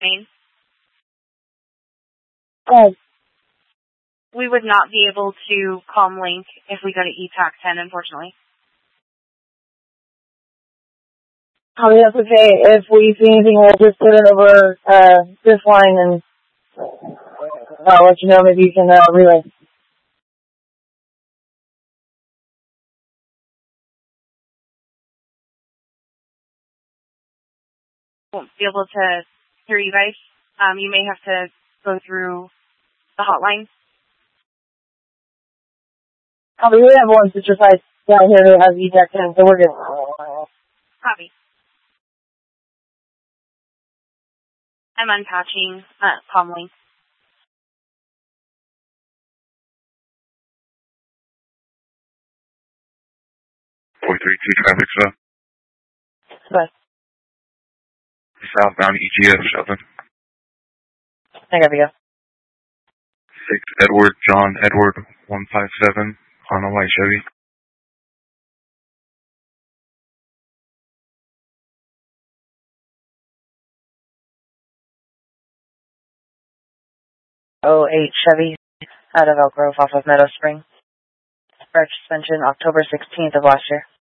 main. Oh. We would not be able to comlink if we go to ETAC 10, unfortunately. I mean, that's okay. If we see anything, we'll just put it over this line, and I'll let you know. Maybe you can relay. Won't be able to hear you guys. You may have to go through the hotline. We really have one sister site down here that has ETAC 10, so we're good. Copy. I'm unpatching comlink. 432 traffic stop. Bye. Southbound EGF Shelton. I gotta go. 6 Edward John Edward 157 on a white Chevy. Oh, 08 Chevy out of Elk Grove off of Meadow Spring. Fresh suspension October 16th of last year.